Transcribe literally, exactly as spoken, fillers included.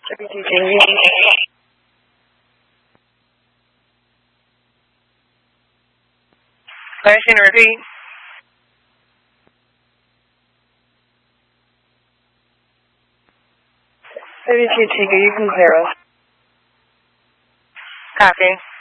W T J. Flashing, repeat. W T T, you can clear us. Copy.